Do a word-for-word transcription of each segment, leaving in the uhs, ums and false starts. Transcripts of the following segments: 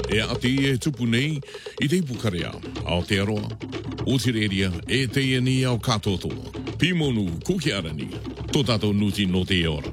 E ati e tupu nei, I te pukarea, ao te aroa, o te reria, e te iani au katotoa. Pimonu, kuki arani, tō tātou nuti no te ora.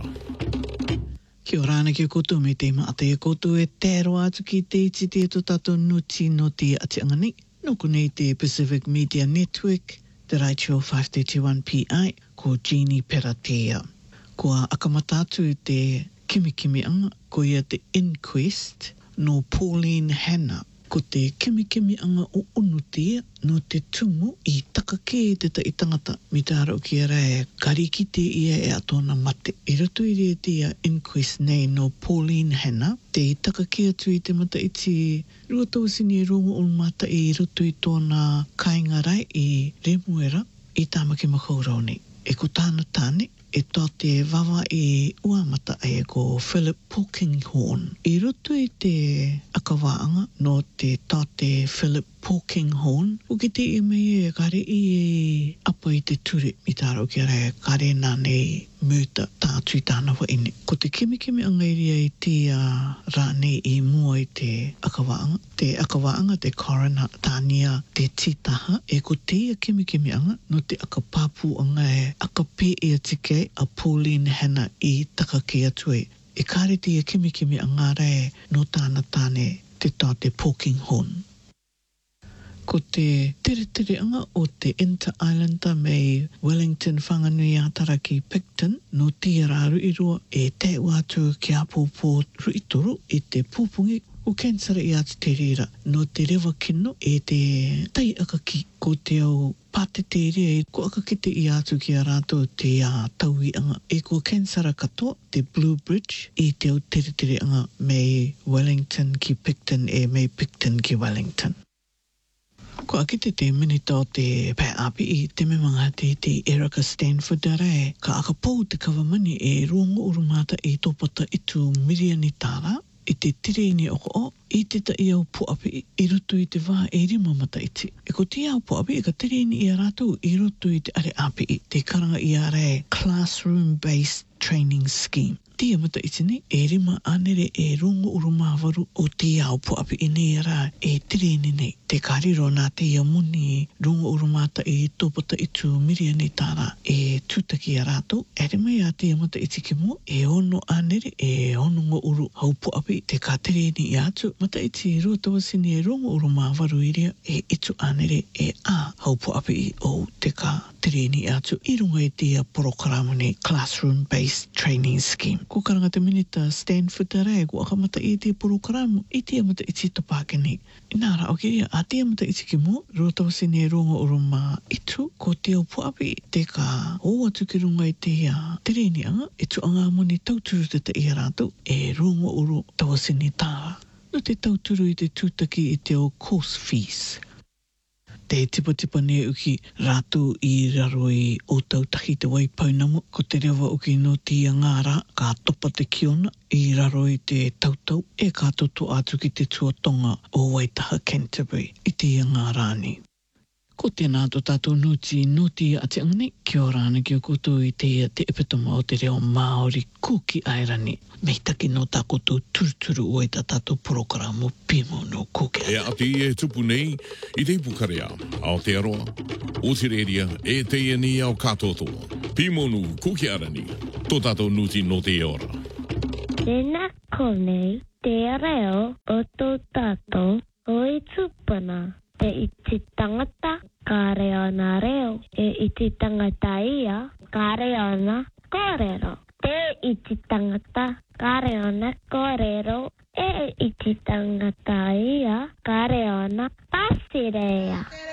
Kia ora ana kia koutou me te maa te koutou e tēro atu ki te iti te tō tātou nuti no te ati angani. Noko nei te Pacific Media Network, te Raichio five thirty-one P I, ko Jeannie Peratea. Kua akamata atu te kimikimi anga, ko ia te Inquest, no Pauline Hanna, ko te kimikimi anga o Unutia, no te tumu I takake te ta I tangata, mi te ara o ki ara e karikite ia e atona mate. I roto I re te ia Inquest nei no Pauline Hanna, te I takake atu I te mata iti rua tausini e rongo o mata I roto I tōna kaingarai I remuera I tāmaki makaurau nei. E ko tāna tāne, e tō te wawa I uamata e ko Philip Polkinghorne. I roto I te akawaanga no te tō te Philip Polkinghorne, o ki te I mei e kare I e apa I te ture mi tāra o ki ara e kare nā nei mūta tā tui tāna wa ine. Ko te kimikimi angairia I te uh, rā nei I mua I te akawaanga. Te akawaanga te coroner tānia te titaha e ko te ia kimikimi anga no te akapāpū anga e akape e atike a Pauline Hanna I takake atu e. E kare te ia kimikimi anga re no tāna tāne te tā te Polkinghorne. Ko te tere tere anga o te Inter-Islander mei Wellington whanganui atara ki Picton no tia rāru I roa e te wātu ki apōpō ruitoro e te pūpungi o kensara I atu te rira no te rewa kino e te tai akaki ko te au pātete rea e ko akakite I atu ki a rātou te uh, taui anga e ko kensara katoa te Blue Bridge e te au tere tere anga mei Wellington ki Picton e mei Picton ki Wellington. Ko akite te minita o te pai api I te memanga te te Erica Stanford rai ka akapou te kawamani e rongo urumata I tōpata itu miriani tāra I te tireni oko o I te ta I au puapi I roto I te wā e rima mata iti. E ko te au puapi e ka tireni I a rātou I roto I te are api I te karanga I a rai classroom-based training scheme. Tia mata iti nei, e rima anere e rongo urumāwaru o te au puapi I nei rā e tireni nei. Te kariro nā te ia muni rongo urumata e tōpata itu miriani tāra e tūtaki a rātou. E rima ia te mata iti ki mo, e ono anere e ono ngo uru hau puapi te ka tireni I atu. Mata iti rua tawasini e rongo urumāwaru iria e itu anere e a hau puapi o te ka tireni I atu. I runga e te porokaramu nei classroom-based training scheme. Ko karanga te minita Stanford rai, ko akamata I te porokaramu, I te amata iti tapake nei. Nā rā, o kiria, a te amata iti ki mo, rua tawasini e rongo uruma itu, ko te au puapi, te ka o atu ki runga I te uh, tireni anga, e tu anga moni tauturu te te I a rātou, e rongo uru tawasini tāra. No te tauturu I te tūtaki I te o course fees. Te tipa tipa ne uki rātou I raro I o tautahi te waipaunamu, ko te rewa uki no ti a ngāra, ka topa te kiona I raro I te tautau, e ka toto atu ki te tuatonga o Waitaha Canterbury I te a ngārani. Ko tēnā tō tātou nuti nuti a te angani, kia ora ana ki o koutou I te te epitoma o te reo Māori kuki airani. Mei taki no tā koutou turuturu o I tā tātou porokaramu pimo no kuki. E ati e tupu nei, I te pukarea, ao te aroa, o te reria, e te iani au katotoa. Pimonu kuki arani, tō tātou nuti no te ora. Tēnā konei, te reo o tō tātou o I tupana. Te iti tangata, ka reo nā reo. E iti tangata ia, ka reo nā kōrero. Te iti tangata, ka reo nā kōrero. E iti tangata ia, ka reo nā pasirea.